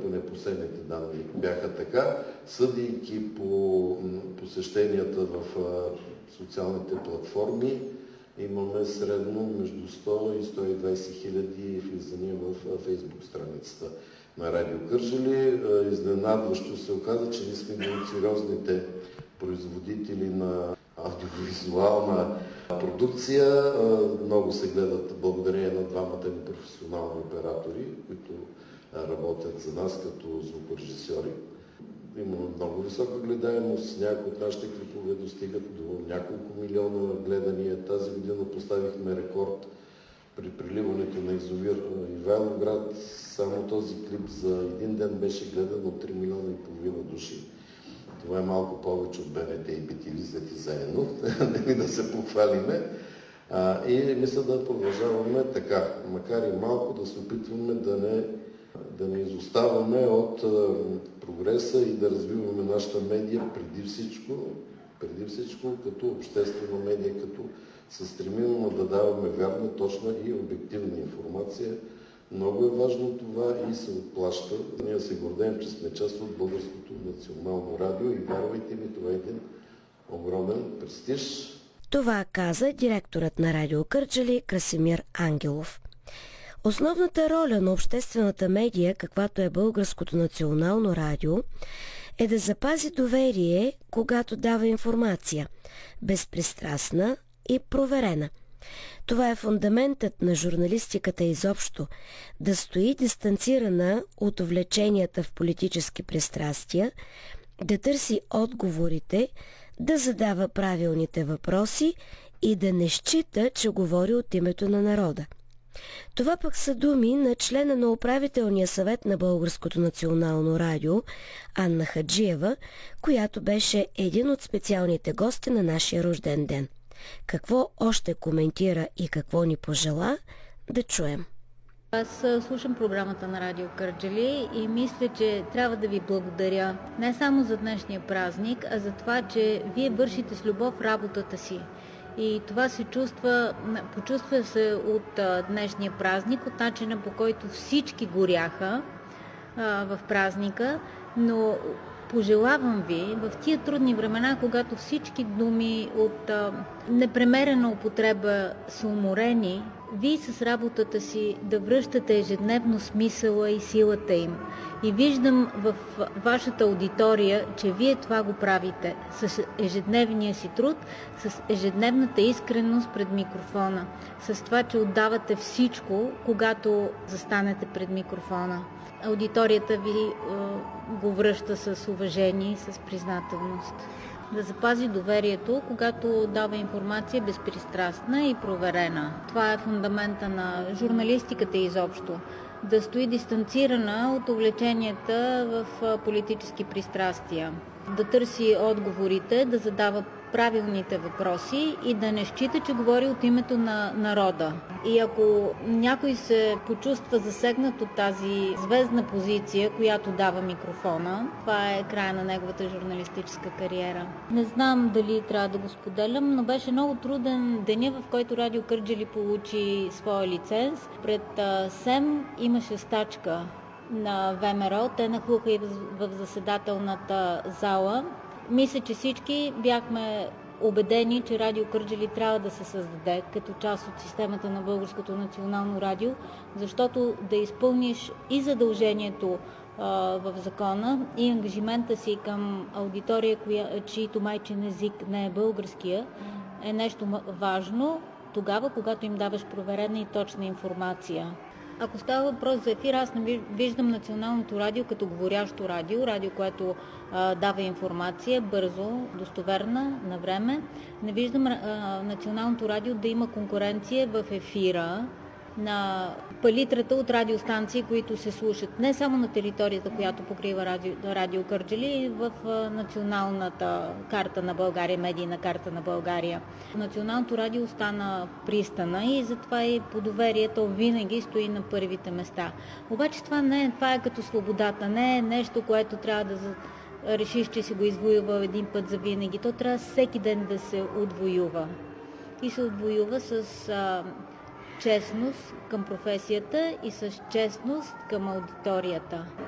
поне последните данни бяха така, съдейки по посещенията в социалните платформи, имаме средно между 100 и 120 хиляди влизания в Фейсбук страницата на Радио Кърджали. Изненадващо се оказа, че ние сме един от сериозните производители на аудиовизуална продукция. Много се гледат благодарение на двамата ни професионални оператори, които работят за нас като звукорежисьори. Имаме много висока гледаемост. Някои от нашите клипове достигат до няколко милиона гледания. Тази година поставихме рекорд при преливането на язовир Ивайловград. Само този клип за един ден беше гледан от 3 милиона и половина души. Това е малко повече от БНТ и BTV взети заедно, не да се похвалиме. И мисля да продължаваме така, макар и малко да се опитваме да не изоставаме от прогреса и да развиваме нашата медия преди всичко като обществена медия, като се стремим да даваме вярна, точна и обективна информация. Много е важно това и се отплаща. Ние се гордеем, че сме част от Българското национално радио и вярвайте ми, това е един огромен престиж. Това каза директорът на Радио Кърджали Красимир Ангелов. Основната роля на обществената медия, каквато е Българското национално радио, е да запази доверие, когато дава информация, безпристрастна и проверена. Това е фундаментът на журналистиката изобщо – да стои дистанцирана от увлеченията в политически пристрастия, да търси отговорите, да задава правилните въпроси и да не счита, че говори от името на народа. Това пък са думи на члена на управителния съвет на Българското национално радио Анна Хаджиева, която беше един от специалните гости на нашия рожден ден. Какво още коментира и какво ни пожела, да чуем. Аз слушам програмата на Радио Кърджали и мисля, че трябва да ви благодаря не само за днешния празник, а за това, че вие вършите с любов работата си. И това се почувства се от днешния празник, от начина по който всички горяха в празника, но пожелавам ви в тия трудни времена, когато всички думи от непремерена употреба са уморени, вие с работата си да връщате ежедневно смисъла и силата им. И виждам в вашата аудитория, че вие това го правите с ежедневния си труд, с ежедневната искреност пред микрофона, с това, че отдавате всичко, когато застанете пред микрофона. Аудиторията ви го връща с уважение и с признателност. Да запази доверието, когато дава информация безпристрастна и проверена. Това е фундамента на журналистиката изобщо. Да стои дистанцирана от увлеченията в политически пристрастия. Да търси отговорите, да задава правилните въпроси и да не счита, че говори от името на народа. И ако някой се почувства засегнат от тази звездна позиция, която дава микрофона, това е края на неговата журналистическа кариера. Не знам дали трябва да го споделям, но беше много труден деня, в който Радио Кърджали получи своя лиценз. Пред СЕМ имаше стачка на ВМРО. Те нахлуха и в заседателната зала. Мисля, че всички бяхме убедени, че Радио Кърджали трябва да се създаде като част от системата на Българското национално радио, защото да изпълниш и задължението в закона и ангажимента си към аудитория, чието майчин език не е българския, е нещо важно тогава, когато им даваш проверена и точна информация. Ако става въпрос за ефир, аз не виждам националното радио като говорящо радио, което дава информация бързо, достоверна, на време. Не виждам националното радио да има конкуренция в ефира на палитрата от радиостанции, които се слушат не само на територията, която покрива Радио Кърджали, в националната карта на България, медийна карта на България. Националното радио стана пристана и затова и по доверието винаги стои на първите места. Обаче това е като свободата, не е нещо, което трябва да решиш, че си го извоюва един път за винаги. То трябва всеки ден да се отвоюва. И се отвоюва с честност към професията и с честност към аудиторията.